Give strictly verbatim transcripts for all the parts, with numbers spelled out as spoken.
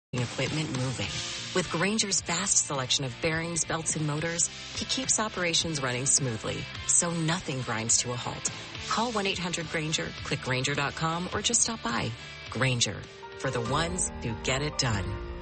equipment moving. With Grainger's vast selection of bearings, belts, and motors, he keeps operations running smoothly, so nothing grinds to a halt. Call one eight hundred Grainger, click Grainger dot com, or just stop by. Grainger, for the ones who get it done.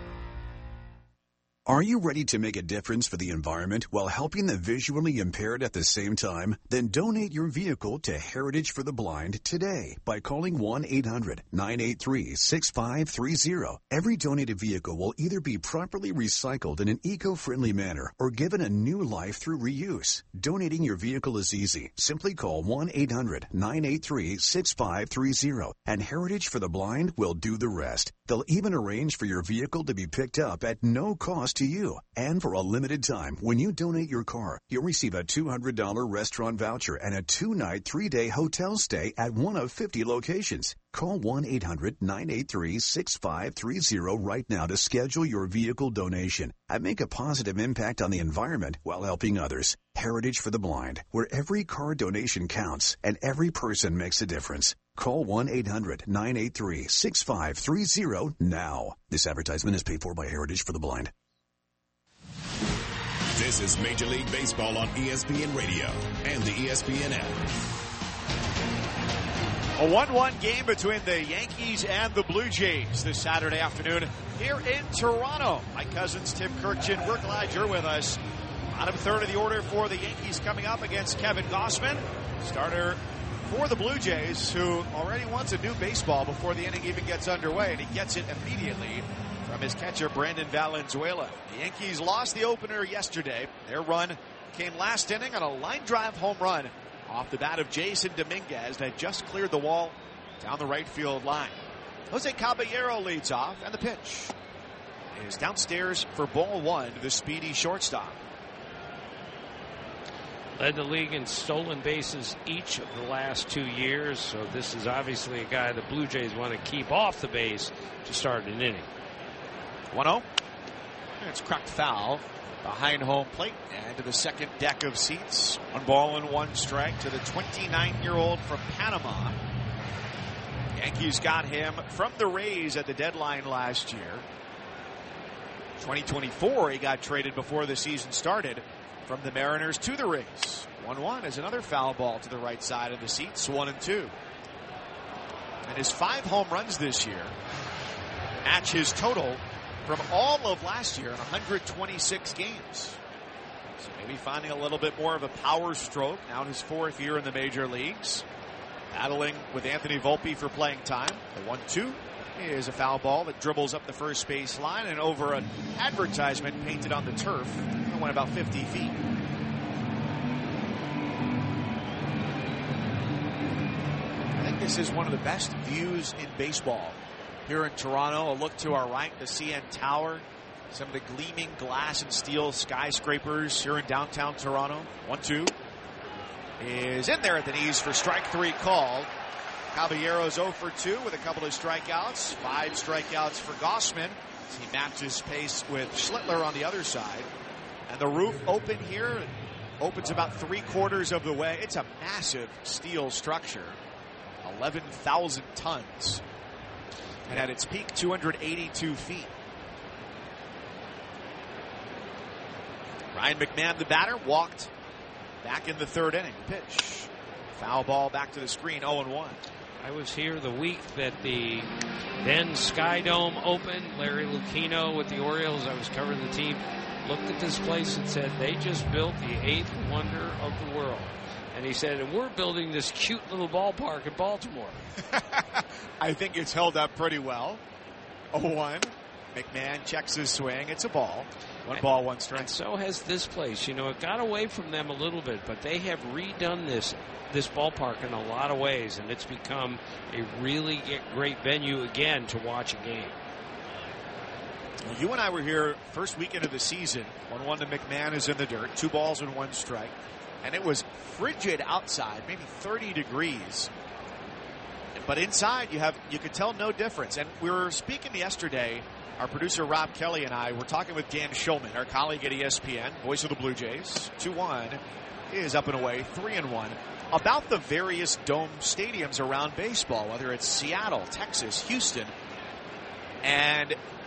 Are you ready to make a difference for the environment while helping the visually impaired at the same time? Then donate your vehicle to Heritage for the Blind today by calling one eight hundred nine eight three six five three zero. Every donated vehicle will either be properly recycled in an eco-friendly manner or given a new life through reuse. Donating your vehicle is easy. Simply call one eight hundred nine eight three six five three zero and Heritage for the Blind will do the rest. They'll even arrange for your vehicle to be picked up at no cost to you. And for a limited time, when you donate your car, you'll receive a two hundred dollars restaurant voucher and a two-night, three-day hotel stay at one of fifty locations. Call one eight hundred nine eight three six five three zero right now to schedule your vehicle donation and make a positive impact on the environment while helping others. Heritage for the Blind, where every car donation counts and every person makes a difference. Call one eight hundred nine eight three six five three zero now. This advertisement is paid for by Heritage for the Blind. This is Major League Baseball on E S P N Radio and the E S P N app. A one one game between the Yankees and the Blue Jays this Saturday afternoon here in Toronto. Mike Cousins, Tim Kurkjian, we're glad you're with us. Bottom third of the order for the Yankees coming up against Kevin Gausman, starter for the Blue Jays, who already wants a new baseball before the inning even gets underway, and he gets it immediately from his catcher, Brandon Valenzuela. The Yankees lost the opener yesterday. Their run came last inning on a line drive home run off the bat of Jason Dominguez that just cleared the wall down the right field line. Jose Caballero leads off, and the pitch is downstairs for ball one to the speedy shortstop. Led the league in stolen bases each of the last two years, so this is obviously a guy the Blue Jays want to keep off the base to start an inning. one oh. It's cracked foul behind home plate and to the second deck of seats. One ball and one strike to the twenty-nine-year-old from Panama. Yankees got him from the Rays at the deadline last year. twenty twenty-four, he got traded before the season started from the Mariners to the Rays. one one is another foul ball to the right side of the seats, one and two. And his five home runs this year match his total from all of last year in one hundred twenty-six games. So maybe finding a little bit more of a power stroke now in his fourth year in the major leagues. Battling with Anthony Volpe for playing time. The one two is a foul ball that dribbles up the first base line and over an advertisement painted on the turf. It went about fifty feet. I think this is one of the best views in baseball. Here in Toronto, a look to our right, the C N Tower. Some of the gleaming glass and steel skyscrapers here in downtown Toronto. one two is in there at the knees for strike three called. Caballero's oh for two with a couple of strikeouts. Five strikeouts for Gausman. He matches pace with Schlittler on the other side. And the roof open here. Opens about three quarters of the way. It's a massive steel structure. eleven thousand tons. And at its peak, two hundred eighty-two feet. Ryan McMahon, the batter, walked back in the third inning. Pitch. Foul ball back to the screen, oh and one. I was here the week that the then Sky Dome opened. Larry Lucchino with the Orioles, I was covering the team, looked at this place and said, they just built the eighth wonder of the world. And he said, and we're building this cute little ballpark in Baltimore. I think it's held up pretty well. oh one. McMahon checks his swing. It's a ball. One and, ball, one strike. And so has this place. You know, it got away from them a little bit, but they have redone this this ballpark in a lot of ways, and it's become a really great venue again to watch a game. Well, you and I were here first weekend of the season. one one to McMahon is in the dirt. Two balls and one strike. And it was frigid outside, maybe thirty degrees. But inside, you have you could tell no difference. And we were speaking yesterday, our producer Rob Kelly and I were talking with Dan Shulman, our colleague at E S P N, voice of the Blue Jays. two one is up and away, three and one. About the various dome stadiums around baseball, whether it's Seattle, Texas, Houston, and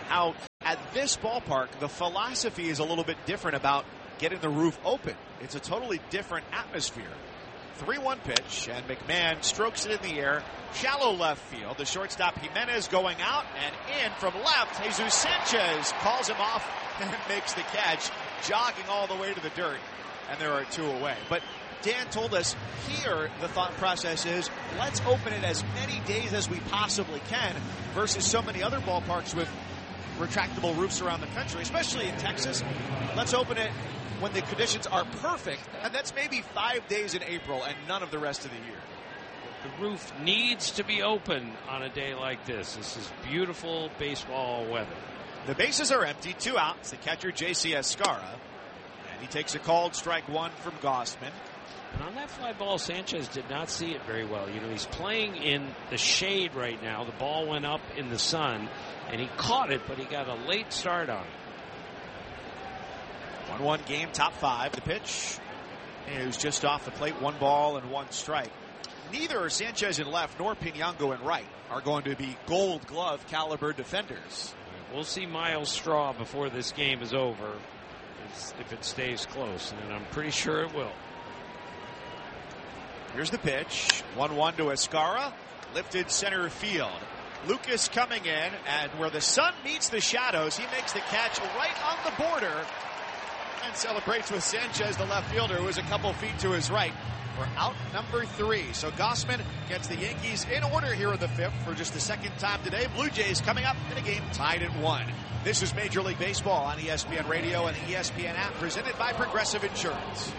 how at this ballpark, the philosophy is a little bit different about getting the roof open. It's a totally different atmosphere. three one pitch, and McMahon strokes it in the air. Shallow left field. The shortstop Jimenez going out and in from left. Jesus Sanchez calls him off and makes the catch, jogging all the way to the dirt. And there are two away. But Dan told us here the thought process is let's open it as many days as we possibly can versus so many other ballparks with retractable roofs around the country, especially in Texas. Let's open it when the conditions are perfect, and that's maybe five days in April and none of the rest of the year. The roof needs to be open on a day like this. This is beautiful baseball weather. The bases are empty, two outs. The catcher, J C Escarra, and he takes a called strike one from Gausman. And on that fly ball, Sanchez did not see it very well. You know, he's playing in the shade right now. The ball went up in the sun, and he caught it, but he got a late start on it. one one game, top five. The pitch is just off the plate, one ball and one strike. Neither Sanchez in left nor Pinango in right are going to be gold glove caliber defenders. We'll see Miles Straw before this game is over, if it stays close, and I'm pretty sure it will. Here's the pitch, one one to Escarra, lifted center field. Lucas coming in, and where the sun meets the shadows, he makes the catch right on the border and celebrates with Sanchez, the left fielder, who is a couple feet to his right. We're out number three. So Gausman gets the Yankees in order here in the fifth for just the second time today. Blue Jays coming up in a game tied at one. This is Major League Baseball on E S P N Radio and the E S P N app, presented by Progressive Insurance.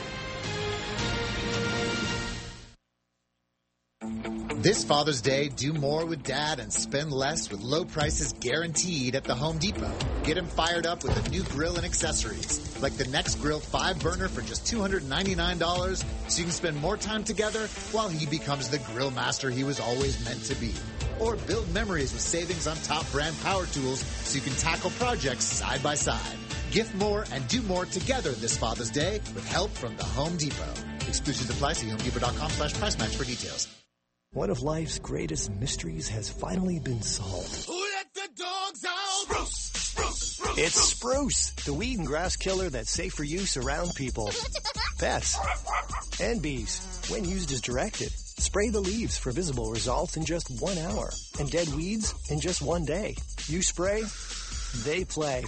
This Father's Day, do more with Dad and spend less with low prices guaranteed at the Home Depot. Get him fired up with a new grill and accessories, like the Next Grill five burner for just two hundred ninety-nine dollars, so you can spend more time together while he becomes the grill master he was always meant to be. Or build memories with savings on top brand power tools so you can tackle projects side by side. Gift more and do more together this Father's Day with help from the Home Depot. Exclusions apply. See homedepot.com slash price match for details. One of life's greatest mysteries has finally been solved. Who let the dogs out? Spruce, spruce, spruce. It's Spruce, the weed and grass killer that's safe for use around people, pets, and bees when used as directed. Spray the leaves for visible results in just one hour and dead weeds in just one day. You spray, they play.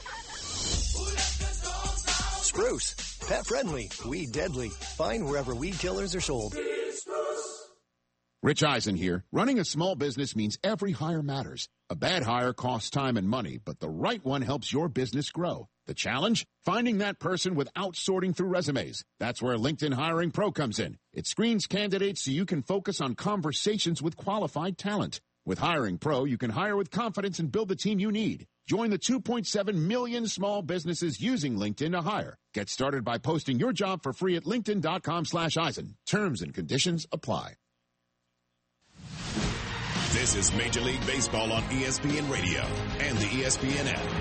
Spruce, pet friendly, weed deadly. Find wherever weed killers are sold. Rich Eisen here. Running a small business means every hire matters. A bad hire costs time and money, but the right one helps your business grow. The challenge? Finding that person without sorting through resumes. That's where LinkedIn Hiring Pro comes in. It screens candidates so you can focus on conversations with qualified talent. With Hiring Pro, you can hire with confidence and build the team you need. Join the two point seven million small businesses using LinkedIn to hire. Get started by posting your job for free at linkedin.com slash Eisen. Terms and conditions apply. This is Major League Baseball on E S P N Radio and the E S P N app.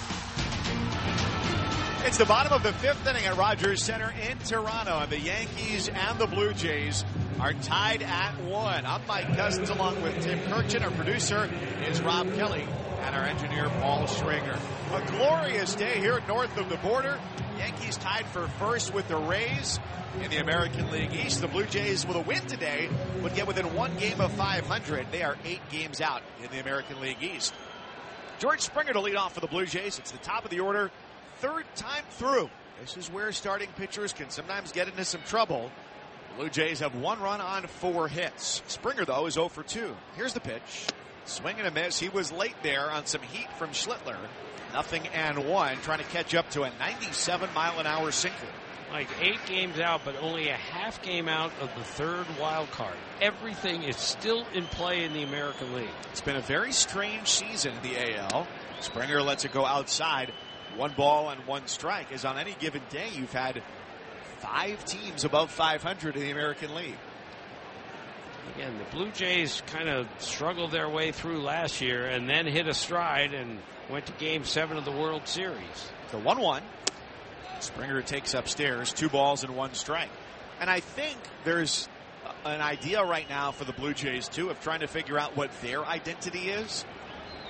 It's the bottom of the fifth inning at Rogers Center in Toronto, and the Yankees and the Blue Jays are tied at one. I'm Mike Cousins along with Tim Kirchin. Our producer is Rob Kelly and our engineer Paul Schrager. A glorious day here north of the border. Yankees tied for first with the Rays in the American League East. The Blue Jays with a win today would get within one game of five hundred. They are eight games out in the American League East. George Springer to lead off for the Blue Jays. It's the top of the order, third time through. This is where starting pitchers can sometimes get into some trouble. The Blue Jays have one run on four hits. Springer, though, is oh for two. Here's the pitch. Swing and a miss. He was late there on some heat from Schlittler. Nothing and one, trying to catch up to a ninety-seven mile an hour sinker. Like eight games out, but only a half game out of the third wild card. Everything is still in play in the American League. It's been a very strange season in the A L. Springer lets it go outside. One ball and one strike, as on any given day you've had five teams above five hundred in the American League. Again, the Blue Jays kind of struggled their way through last year and then hit a stride and went to game seven of the World Series. The one one. Springer takes upstairs, two balls and one strike. And I think there's an idea right now for the Blue Jays, too, of trying to figure out what their identity is.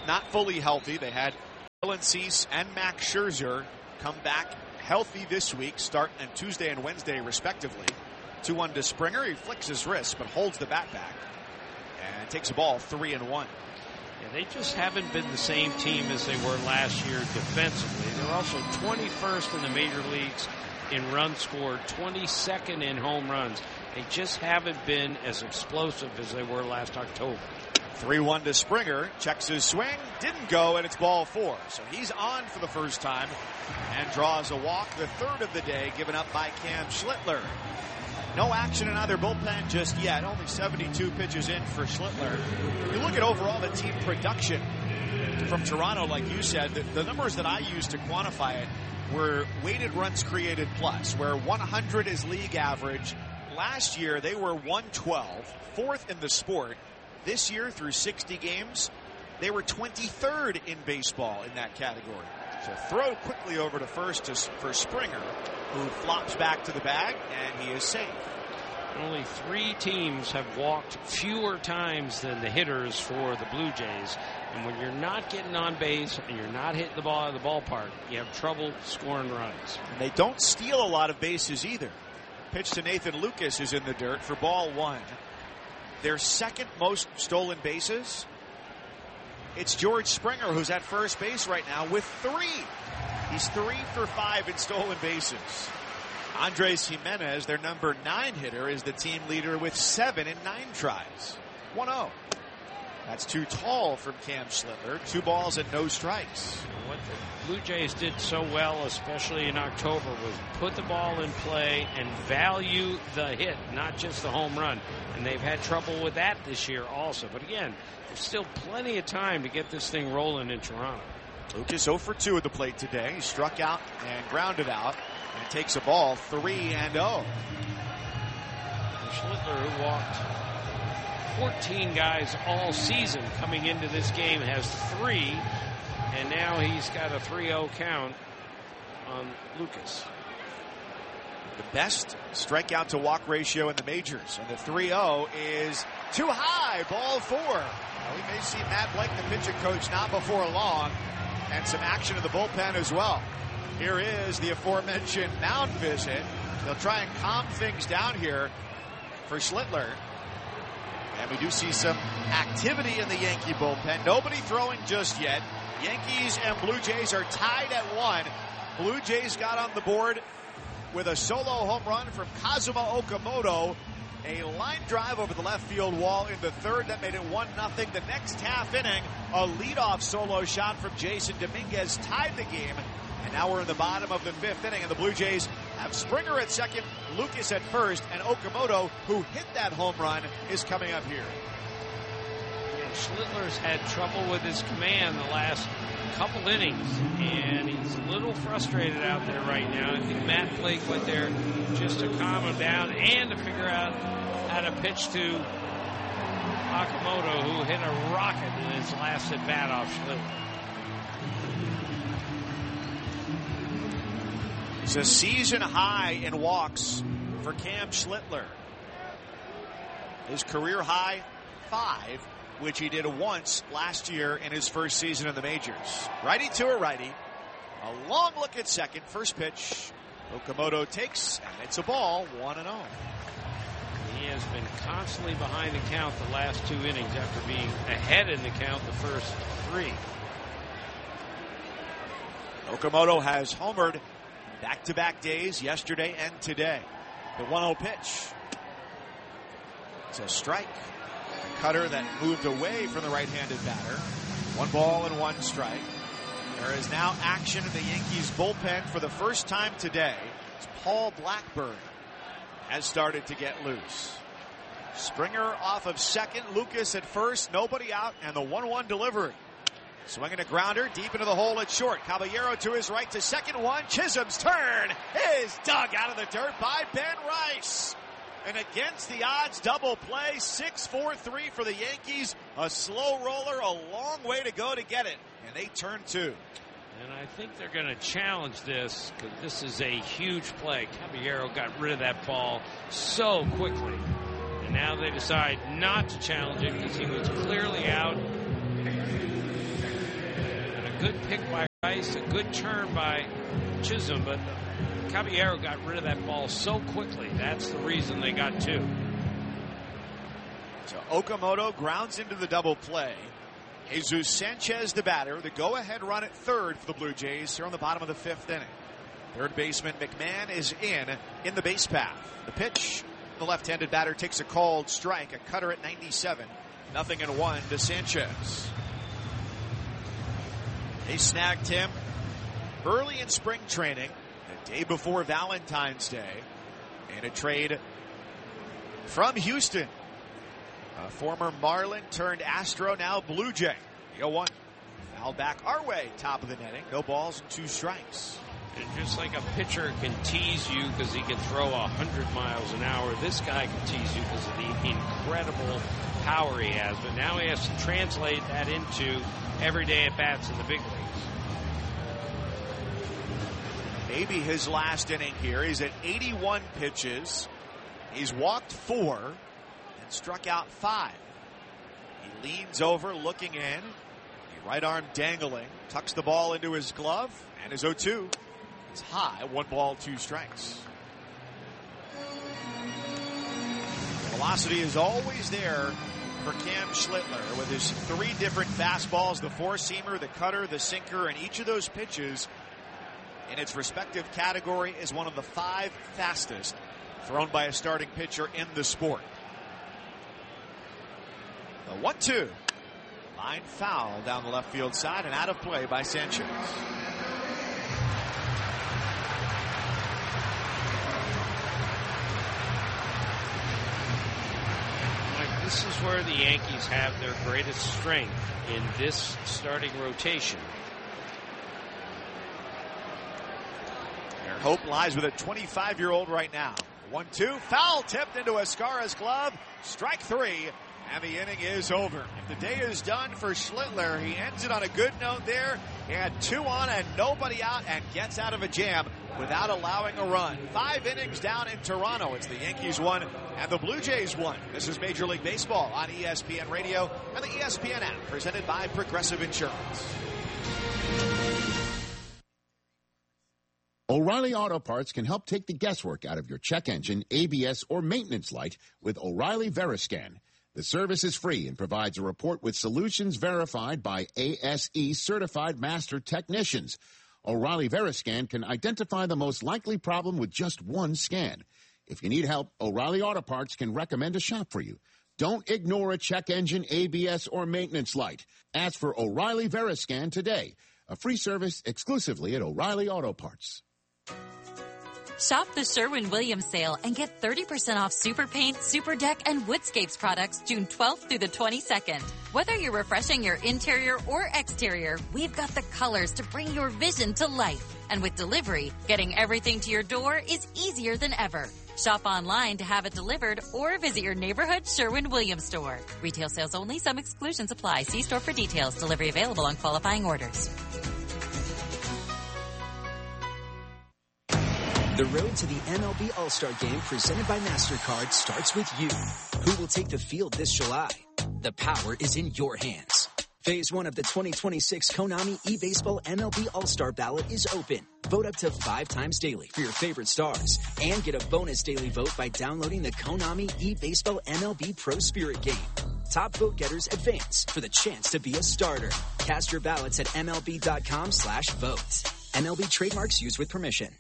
not fully healthy. They had Dylan Cease and Max Scherzer come back healthy this week, start on Tuesday and Wednesday, respectively. two one to Springer. He flicks his wrist, but holds the bat back and takes a ball three and one. Yeah, they just haven't been the same team as they were last year defensively. They're also twenty-first in the major leagues in runs scored, twenty-second in home runs. They just haven't been as explosive as they were last October. three one to Springer. Checks his swing. Didn't go, and it's ball four. So he's on for the first time and draws a walk. The third of the day given up by Cam Schlittler. No action in either bullpen just yet. Only seventy-two pitches in for Schlittler. You look at overall the team production from Toronto, like you said, the, the numbers that I used to quantify it were weighted runs created plus, where one hundred is league average. Last year, they were one twelve, fourth in the sport. This year, through sixty games, they were twenty-third in baseball in that category. So throw quickly over to first to, for Springer, who flops back to the bag, and he is safe. Only three teams have walked fewer times than the hitters for the Blue Jays. And when you're not getting on base and you're not hitting the ball out of the ballpark, you have trouble scoring runs. And they don't steal a lot of bases either. Pitch to Nathan Lucas is in the dirt for ball one. Their second most stolen bases, it's George Springer, who's at first base right now with three. He's three for five in stolen bases. Andres Jimenez, their number nine hitter, is the team leader with seven in nine tries. one oh. That's too tall from Cam Schlittler. Two balls and no strikes. What the Blue Jays did so well, especially in October, was put the ball in play and value the hit, not just the home run. And they've had trouble with that this year also. But again, there's still plenty of time to get this thing rolling in Toronto. Lucas oh for two at the plate today. He struck out and grounded out and takes a ball three and oh. Schlittler, who walked fourteen guys all season coming into this game, has three, and now he's got a three oh count on Lucas. The best strikeout to walk ratio in the majors, and the three oh is too high. Ball four. Well, we may see Matt Blake, the pitching coach, not before long, and some action in the bullpen as well. Here is the aforementioned mound visit. They'll try and calm things down here for Schlittler. And we do see some activity in the Yankee bullpen. Nobody throwing just yet. Yankees and Blue Jays are tied at one. Blue Jays got on the board with a solo home run from Kazuma Okamoto. A line drive over the left field wall in the third that made it one nothing. The next half inning, a leadoff solo shot from Jason Dominguez tied the game. And now we're in the bottom of the fifth inning, and the Blue Jays have Springer at second, Lucas at first, and Okamoto, who hit that home run, is coming up here. And Schlittler's had trouble with his command the last couple innings, and he's a little frustrated out there right now. I think Matt Blake went there just to calm him down and to figure out how to pitch to Okamoto, who hit a rocket in his last at bat off Schlittler. It's a season high in walks for Cam Schlittler. His career high, five, which he did once last year in his first season in the majors. Righty to a righty. A long look at second. First pitch. Okamoto takes, and it's a ball, one and oh. He has been constantly behind the count the last two innings after being ahead in the count the first three. Okamoto has homered back-to-back days, yesterday and today. The one oh pitch. It's a strike. A cutter that moved away from the right-handed batter. One ball and one strike. There is now action in the Yankees bullpen for the first time today. It's Paul Blackburn has started to get loose. Springer off of second, Lucas at first, nobody out, and the one one delivery. Swinging a grounder deep into the hole at short. Caballero to his right to second one. Chisholm's turn is dug out of the dirt by Ben Rice. And against the odds double play, six four three for the Yankees. A slow roller, a long way to go to get it. And they turn two. And I think they're going to challenge this because this is a huge play. Caballero got rid of that ball so quickly. And now they decide not to challenge it because he was clearly out. good pick by Rice, a good turn by Chisholm, but Caballero got rid of that ball so quickly. That's the reason they got two. So Okamoto grounds into the double play. Jesus Sanchez, the batter, the go-ahead run at third for the Blue Jays here on the bottom of the fifth inning. Third baseman McMahon is in, in the base path. The pitch, the left-handed batter takes a called strike, a cutter at ninety-seven. Nothing in one to Sanchez. They snagged him early in spring training, the day before Valentine's Day, in a trade from Houston. A former Marlin turned Astro, now Blue Jay. The oh one. Foul back our way, top of the netting. No balls and two strikes. And just like a pitcher can tease you because he can throw one hundred miles an hour, this guy can tease you because of the incredible power he has. But now he has to translate that into everyday at-bats in the big leagues. Maybe his last inning here. He's at eighty-one pitches. He's walked four and struck out five. He leans over, looking in. The right arm dangling. Tucks the ball into his glove. And his oh two is high. One ball, two strikes. Velocity is always there for Cam Schlittler with his three different fastballs, the four-seamer, the cutter, the sinker, and each of those pitches in its respective category is one of the five fastest thrown by a starting pitcher in the sport. The one two. Line foul down the left field side and out of play by Sanchez. This is where the Yankees have their greatest strength in this starting rotation. Their hope lies with a twenty-five-year-old right now. one two, foul tipped into Escara's glove. Strike three, and the inning is over. If the day is done for Schlittler, he ends it on a good note there. He had two on and nobody out and gets out of a jam without allowing a run. Five innings down in Toronto. It's the Yankees won and the Blue Jays won. This is Major League Baseball on E S P N Radio and the E S P N app, presented by Progressive Insurance. O'Reilly Auto Parts can help take the guesswork out of your check engine, A B S, or maintenance light with O'Reilly Veriscan. The service is free and provides a report with solutions verified by A S E certified master technicians. O'Reilly Veriscan can identify the most likely problem with just one scan. If you need help, O'Reilly Auto Parts can recommend a shop for you. Don't ignore a check engine, A B S, or maintenance light. Ask for O'Reilly Veriscan today. A free service exclusively at O'Reilly Auto Parts. Shop the Sherwin-Williams sale and get thirty percent off Super Paint, Super Deck, and Woodscapes products June twelfth through the twenty-second. Whether you're refreshing your interior or exterior, we've got the colors to bring your vision to life. And with delivery, getting everything to your door is easier than ever. Shop online to have it delivered or visit your neighborhood Sherwin-Williams store. Retail sales only. Some exclusions apply. See store for details. Delivery available on qualifying orders. The road to the M L B All-Star Game presented by MasterCard starts with you. Who will take the field this July? The power is in your hands. Phase one of the twenty twenty-six Konami eBaseball M L B All-Star ballot is open. Vote up to five times daily for your favorite stars and get a bonus daily vote by downloading the Konami eBaseball M L B Pro Spirit game. Top vote getters advance for the chance to be a starter. Cast your ballots at M L B dot com slash vote. M L B trademarks used with permission.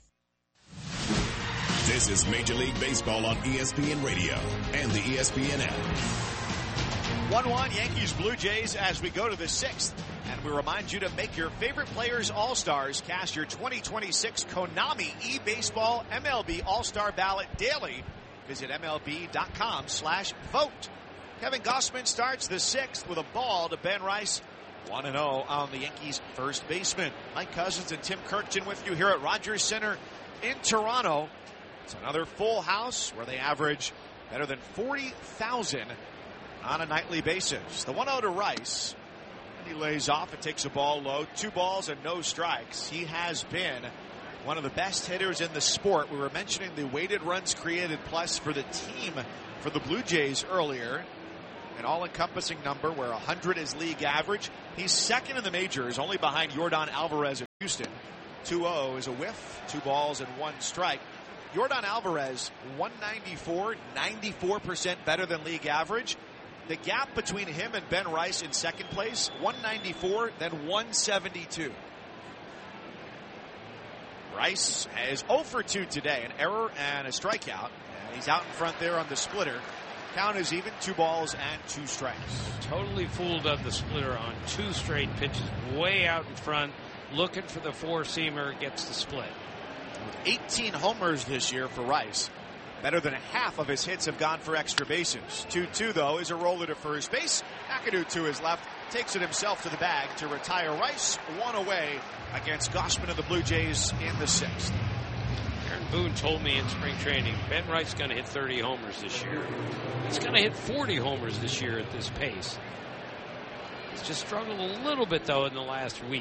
This is Major League Baseball on E S P N Radio and the E S P N app. one one Yankees Blue Jays as we go to the sixth. And we remind you to make your favorite players all-stars. Cast your twenty twenty-six Konami eBaseball M L B All-Star ballot daily. Visit M L B dot com slash vote. Kevin Gausman starts the sixth with a ball to Ben Rice. one and oh on the Yankees' first baseman. Mike Cousins and Tim Kirkton with you here at Rogers Center in Toronto. It's another full house where they average better than forty thousand on a nightly basis. The one oh to Rice. And he lays off and takes a ball low. Two balls and no strikes. He has been one of the best hitters in the sport. We were mentioning the weighted runs created plus for the team for the Blue Jays earlier. an all-encompassing number where one hundred is league average. He's second in the majors, only behind Yordan Alvarez of Houston. two oh is a whiff, two balls and one strike. Yordan Alvarez, one ninety-four, ninety-four percent better than league average. The gap between him and Ben Rice in second place, one ninety-four, then one seventy-two. Rice is oh for two today, an error and a strikeout. And he's out in front there on the splitter. Count is even, two balls and two strikes. Totally fooled on the splitter on two straight pitches, way out in front, looking for the four-seamer, gets the split. With eighteen homers this year for Rice, better than half of his hits have gone for extra bases. two two, though, is a roller to first base. McAdoo to his left, takes it himself to the bag to retire Rice, one away against Gausman of the Blue Jays in the sixth. Aaron Boone told me in spring training, Ben Rice is going to hit thirty homers this year. He's going to hit forty homers this year at this pace. He's just struggled a little bit, though, in the last week.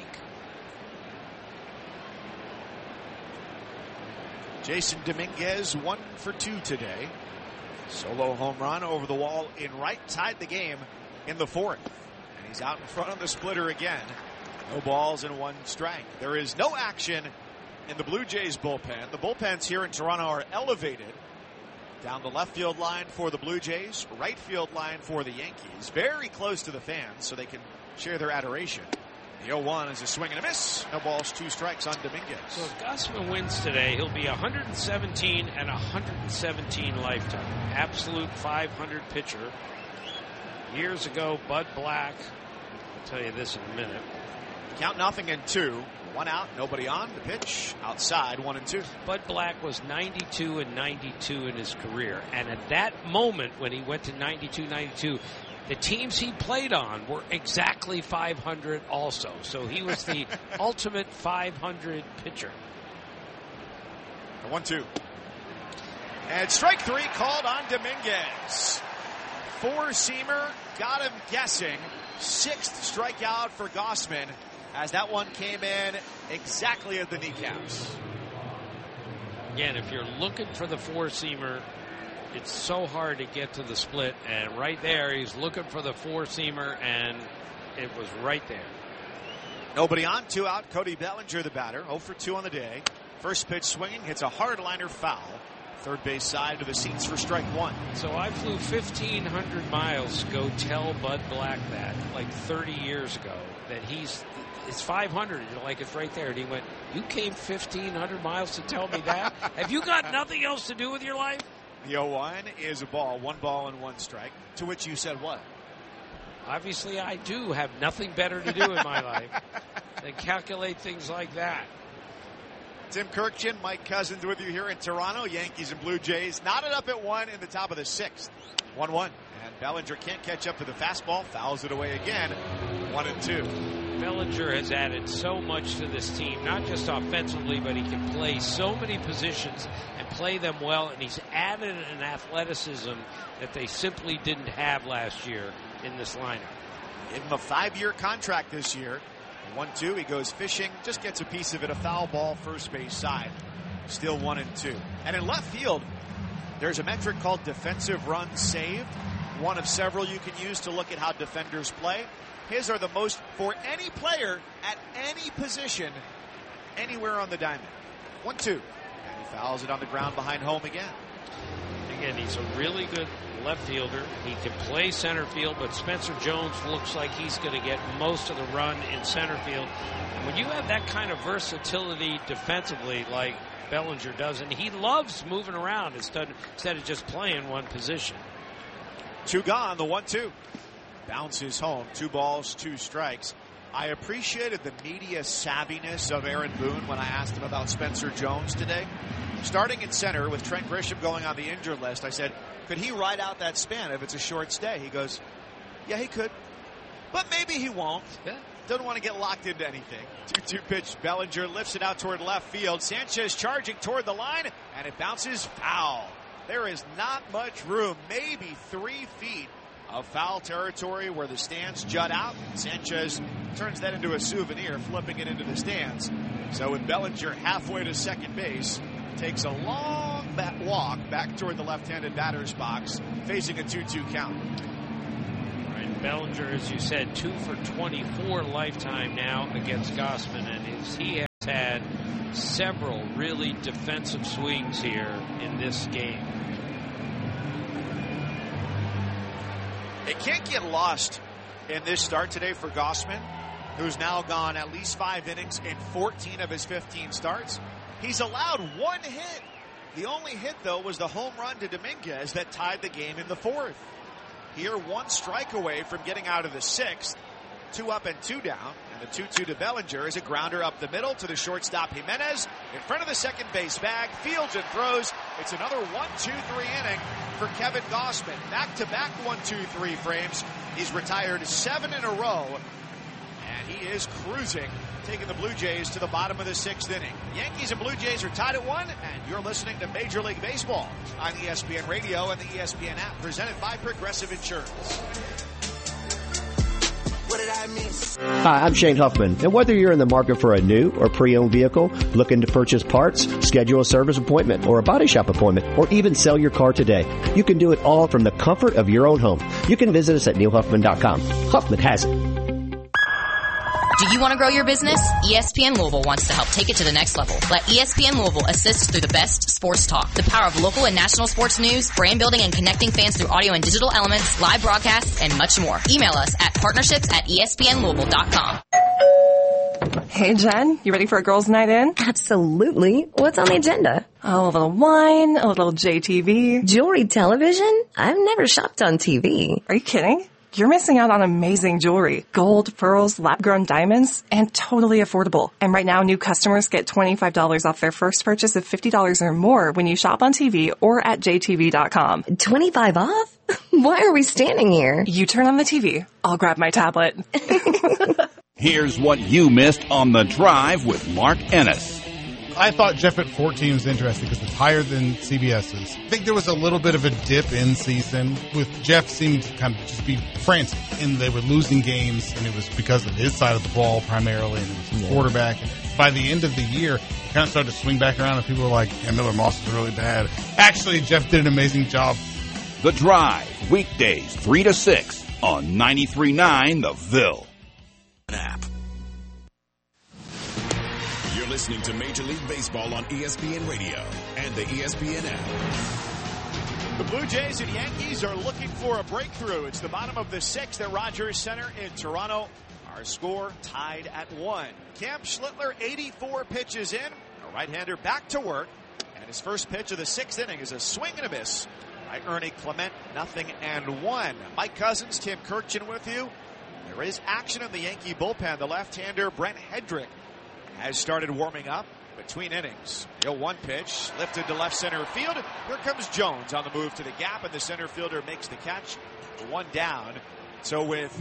Jason Dominguez, one for two today. Solo home run over the wall in right, tied the game in the fourth. And he's out in front on the splitter again. No balls and one strike. There is no action in the Blue Jays bullpen. The bullpens here in Toronto are elevated. Down the left field line for the Blue Jays, right field line for the Yankees. Very close to the fans so they can share their adoration. The oh one is a swing and a miss. No balls, two strikes on Dominguez. So if Gausman wins today, he'll be one seventeen and one seventeen lifetime. Absolute five hundred pitcher. Years ago, Bud Black. I'll tell you this in a minute. Count nothing and two. One out, nobody on. The pitch outside, one and two. Bud Black was ninety-two and ninety-two in his career. And at that moment when he went to ninety-two ninety-two, the teams he played on were exactly five hundred also. So he was the ultimate five hundred pitcher. The one two. And strike three called on Dominguez. Four-seamer, got him guessing. Sixth strikeout for Gausman as that one came in exactly at the kneecaps. Again, if you're looking for the four-seamer, it's so hard to get to the split, and right there he's looking for the four-seamer, and it was right there. Nobody on, two out. Cody Bellinger, the batter, oh for two on the day. First pitch swinging, hits a hard liner foul. Third base side to the seats for strike one. So I flew fifteen hundred miles to go tell Bud Black that, like thirty years ago, that he's it's five hundred. You're like, it's right there. And he went, you came fifteen hundred miles to tell me that? Have you got nothing else to do with your life? The oh one is a ball, one ball and one strike. To which you said what? Obviously, I do have nothing better to do in my life than calculate things like that. Tim Kirkjian, Mike Cousins with you here in Toronto. Yankees and Blue Jays knotted up at one in the top of the sixth. one one. And Bellinger can't catch up to the fastball. Fouls it away again. one and two. Bellinger has added so much to this team, not just offensively, but he can play so many positions and play them well. And he's added an athleticism that they simply didn't have last year in this lineup. Give him a five-year contract this year. one two, he goes fishing, just gets a piece of it, a foul ball, first base side. Still one and two. And in left field, there's a metric called defensive runs saved. One of several you can use to look at how defenders play. His are the most for any player at any position, anywhere on the diamond. one two. And he fouls it on the ground behind home again. Again, he's a really good left fielder. He can play center field, but Spencer Jones looks like he's going to get most of the run in center field. And when you have that kind of versatility defensively like Bellinger does, and he loves moving around instead, instead of just playing one position. Two gone, the one two. Bounces home, two balls, two strikes. I appreciated the media savviness of Aaron Boone when I asked him about Spencer Jones today. Starting at center with Trent Grisham going on the injured list, I said, could he ride out that span if it's a short stay? He goes, yeah, he could. But maybe he won't. Yeah. Doesn't want to get locked into anything. two two pitch. Bellinger lifts it out toward left field. Sanchez charging toward the line, and it bounces foul. There is not much room, maybe three feet of foul territory where the stands jut out. Sanchez turns that into a souvenir, flipping it into the stands. So with Bellinger halfway to second base, takes a long back walk back toward the left-handed batter's box, facing a two two count. Bellinger, as you said, two for twenty-four lifetime now against Gausman, and he has had several really defensive swings here in this game. It can't get lost in this start today for Gausman, who's now gone at least five innings in fourteen of his fifteen starts. He's allowed one hit. The only hit, though, was the home run to Dominguez that tied the game in the fourth. Here, one strike away from getting out of the sixth. Two up and two down. And the two two to Bellinger is a grounder up the middle to the shortstop Jimenez. In front of the second base bag, fields and throws. It's another one two three inning for Kevin Gausman. Back-to-back one two three frames. He's retired seven in a row. And he is cruising, taking the Blue Jays to the bottom of the sixth inning. Yankees and Blue Jays are tied at one, and you're listening to Major League Baseball on E S P N Radio and the E S P N app, presented by Progressive Insurance. What did I miss? Hi, I'm Shane Huffman, and whether you're in the market for a new or pre-owned vehicle, looking to purchase parts, schedule a service appointment or a body shop appointment, or even sell your car today, you can do it all from the comfort of your own home. You can visit us at neil huffman dot com. Huffman has it. Do you want to grow your business? E S P N Louisville wants to help take it to the next level. Let E S P N Louisville assist through the best sports talk, the power of local and national sports news, brand building and connecting fans through audio and digital elements, live broadcasts, and much more. Email us at partnerships at E S P N Louisville dot com. Hey, Jen, you ready for a girls' night in? Absolutely. What's on the agenda? Oh, a little wine, a little J T V. Jewelry television? I've never shopped on T V. Are you kidding? You're missing out on amazing jewelry. Gold, pearls, lab-grown diamonds, and totally affordable. And right now, new customers get twenty-five dollars off their first purchase of fifty dollars or more when you shop on T V or at J T V dot com. twenty-five off? Why are we standing here? You turn on the T V. I'll grab my tablet. Here's what you missed on The Drive with Mark Ennis. I thought Jeff at fourteen was interesting because it's higher than C B S's. I think there was a little bit of a dip in season with Jeff seeming to kind of just be frantic, and they were losing games, and it was because of his side of the ball primarily, and it was the yeah. quarterback. And by the end of the year, it kind of started to swing back around, and people were like, yeah, Miller Moss is really bad. Actually, Jeff did an amazing job. The Drive, weekdays three to six on ninety-three point nine The Ville. App. Listening to Major League Baseball on E S P N Radio and the E S P N app. The Blue Jays and Yankees are looking for a breakthrough. It's the bottom of the sixth at Rogers Center in Toronto. Our score tied at one. Cam Schlittler, eighty-four pitches in. A right-hander back to work. And his first pitch of the sixth inning is a swing and a miss by Ernie Clement. Nothing and one. Mike Cousins, Tim Kirkchin with you. There is action in the Yankee bullpen. The left-hander, Brent Hedrick, has started warming up between innings. The oh one pitch lifted to left center field. Here comes Jones on the move to the gap, and the center fielder makes the catch. One down. So with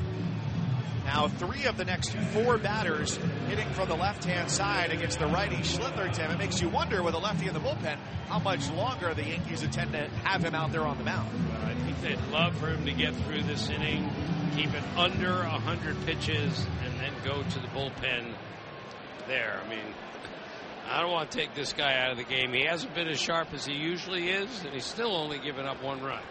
now three of the next four batters hitting from the left-hand side against the righty Schlittler, Tim, it makes you wonder with a lefty in the bullpen how much longer the Yankees intend to have him out there on the mound. Well, I think they'd love for him to get through this inning, keep it under one hundred pitches, and then go to the bullpen there. I mean, I don't want to take this guy out of the game. He hasn't been as sharp as he usually is, and he's still only given up one run.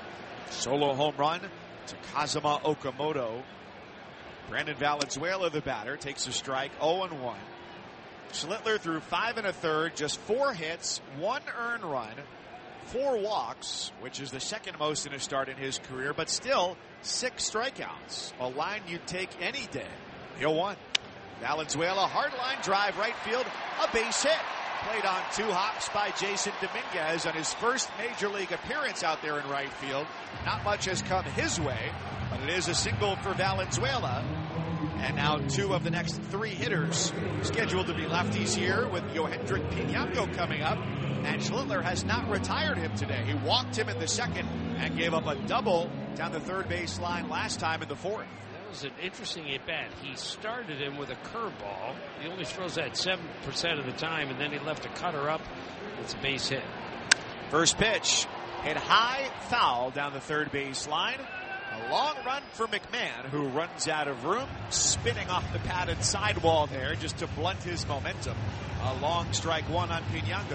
Solo home run to Kazuma Okamoto. Brandon Valenzuela, the batter, takes a strike, oh and one. Schlittler threw five and a third, just four hits, one earned run, four walks, which is the second most in a start in his career, but still six strikeouts. A line you'd take any day. oh one. Valenzuela, hard line drive, right field, a base hit. Played on two hops by Jason Dominguez on his first major league appearance out there in right field. Not much has come his way, but it is a single for Valenzuela. And now two of the next three hitters scheduled to be lefties here with Yohendrick Piñango coming up. And Schlittler has not retired him today. He walked him in the second and gave up a double down the third base line last time in the fourth. Was an interesting at-bat. He started him with a curveball. He only throws that seven percent of the time, and then he left a cutter up. It's a base hit. First pitch hit high, foul down the third base line. A long run for McMahon, who runs out of room, spinning off the padded sidewall there just to blunt his momentum. A long strike one on Piñango.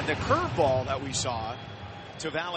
the curveball that we saw to Valenzuela.